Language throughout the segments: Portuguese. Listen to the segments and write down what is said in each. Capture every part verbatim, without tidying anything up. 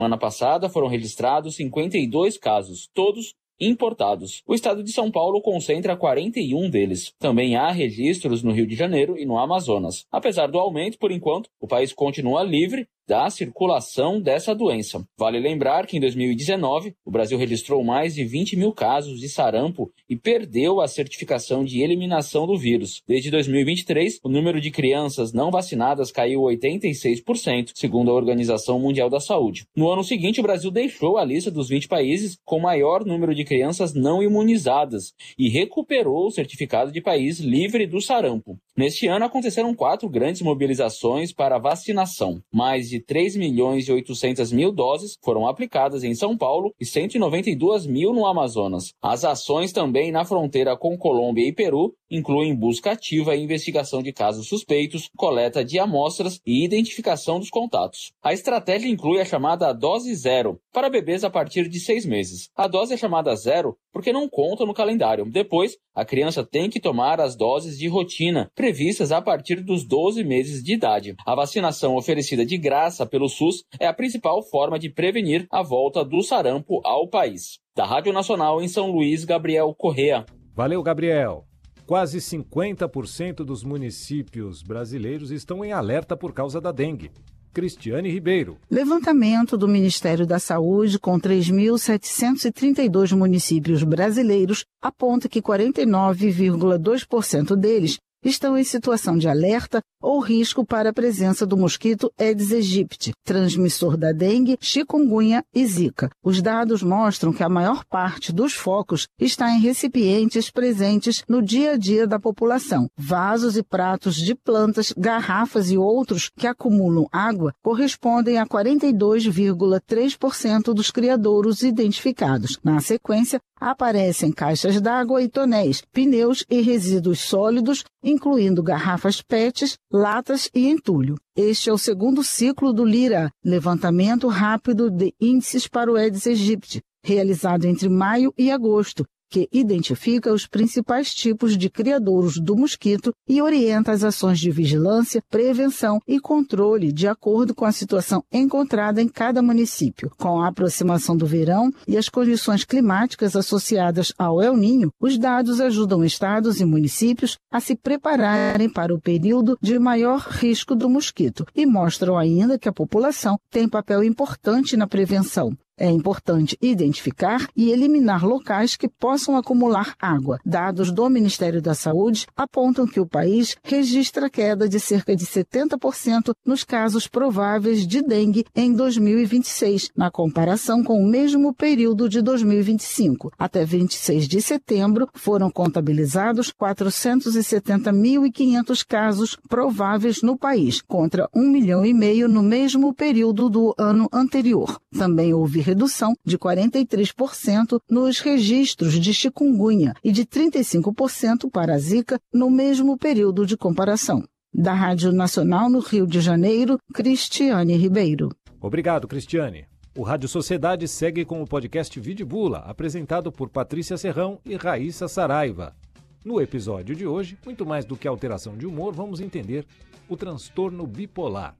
Semana passada foram registrados cinquenta e dois casos, todos importados. O estado de São Paulo concentra quarenta e um deles. Também há registros no Rio de Janeiro e no Amazonas. Apesar do aumento, por enquanto, o país continua livre da circulação dessa doença. Vale lembrar que em dois mil e dezenove, o Brasil registrou mais de vinte mil casos de sarampo e perdeu a certificação de eliminação do vírus. Desde dois mil e vinte e três, o número de crianças não vacinadas caiu oitenta e seis por cento, segundo a Organização Mundial da Saúde. No ano seguinte, o Brasil deixou a lista dos vinte países com maior número de crianças não imunizadas e recuperou o certificado de país livre do sarampo. Neste ano, aconteceram quatro grandes mobilizações para vacinação. Mais de três milhões e oitocentas mil doses foram aplicadas em São Paulo e cento e noventa e duas mil no Amazonas. As ações também na fronteira com Colômbia e Peru incluem busca ativa e investigação de casos suspeitos, coleta de amostras e identificação dos contatos. A estratégia inclui a chamada dose zero, para bebês a partir de seis meses. A dose é chamada zero porque não conta no calendário. Depois, a criança tem que tomar as doses de rotina, previstas a partir dos doze meses de idade. A vacinação oferecida de graça pelo SUS é a principal forma de prevenir a volta do sarampo ao país. Da Rádio Nacional em São Luís, Gabriel Correa. Valeu, Gabriel. Quase cinquenta por cento dos municípios brasileiros estão em alerta por causa da dengue. Cristiane Ribeiro. Levantamento do Ministério da Saúde com três mil setecentos e trinta e dois municípios brasileiros aponta que quarenta e nove vírgula dois por cento deles estão em situação de alerta ou risco para a presença do mosquito Aedes aegypti, transmissor da dengue, chikungunya e zika. Os dados mostram que a maior parte dos focos está em recipientes presentes no dia a dia da população. Vasos e pratos de plantas, garrafas e outros que acumulam água correspondem a quarenta e dois vírgula três por cento dos criadouros identificados. Na sequência, aparecem caixas d'água e tonéis, pneus e resíduos sólidos, incluindo garrafas P E Ts, latas e entulho. Este é o segundo ciclo do LIRA, Levantamento Rápido de Índices para o Aedes aegypti, realizado entre maio e agosto, que identifica os principais tipos de criadouros do mosquito e orienta as ações de vigilância, prevenção e controle de acordo com a situação encontrada em cada município. Com a aproximação do verão e as condições climáticas associadas ao El Niño, os dados ajudam estados e municípios a se prepararem para o período de maior risco do mosquito e mostram ainda que a população tem papel importante na prevenção. É importante identificar e eliminar locais que possam acumular água. Dados do Ministério da Saúde apontam que o país registra queda de cerca de setenta por cento nos casos prováveis de dengue em dois mil e vinte e seis, na comparação com o mesmo período de dois mil e vinte e cinco. Até vinte e seis de setembro, foram contabilizados quatrocentos e setenta mil e quinhentos casos prováveis no país, contra um milhão e meio no mesmo período do ano anterior. Também houve redução de quarenta e três por cento nos registros de chikungunya e de trinta e cinco por cento para a zika no mesmo período de comparação. Da Rádio Nacional no Rio de Janeiro, Cristiane Ribeiro. Obrigado, Cristiane. O Rádio Sociedade segue com o podcast Vidibula, apresentado por Patrícia Serrão e Raíssa Saraiva. No episódio de hoje, muito mais do que alteração de humor, vamos entender o transtorno bipolar.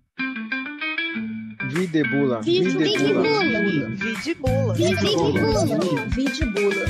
Vidibula. Vidibula. Vidibula. Vidibula. Vidibula.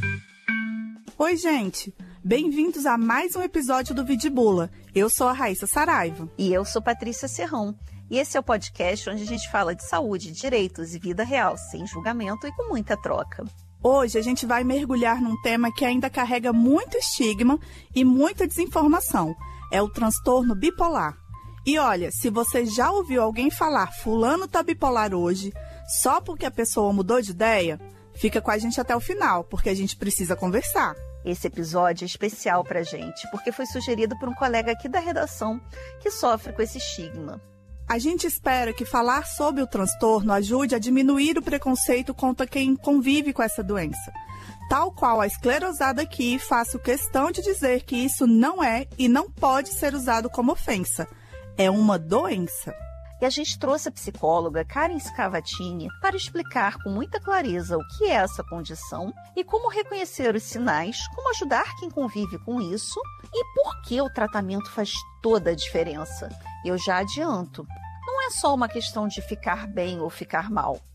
Oi, gente. Bem-vindos a mais um episódio do Vidibula. Eu sou a Raíssa Saraiva. E eu sou Patrícia Serrão. E esse é o podcast onde a gente fala de saúde, direitos e vida real, sem julgamento e com muita troca. Hoje a gente vai mergulhar num tema que ainda carrega muito estigma e muita desinformação. É o transtorno bipolar. E olha, se você já ouviu alguém falar fulano tá bipolar hoje, só porque a pessoa mudou de ideia, fica com a gente até o final, porque a gente precisa conversar. Esse episódio é especial pra gente, porque foi sugerido por um colega aqui da redação que sofre com esse estigma. A gente espera que falar sobre o transtorno ajude a diminuir o preconceito contra quem convive com essa doença. Tal qual a esclerosada aqui, faço questão de dizer que isso não é e não pode ser usado como ofensa. É uma doença. E a gente trouxe a psicóloga Karen Scavatini para explicar com muita clareza o que é essa condição e como reconhecer os sinais, como ajudar quem convive com isso e por que o tratamento faz toda a diferença. Eu já adianto, não é só uma questão de ficar bem ou ficar mal.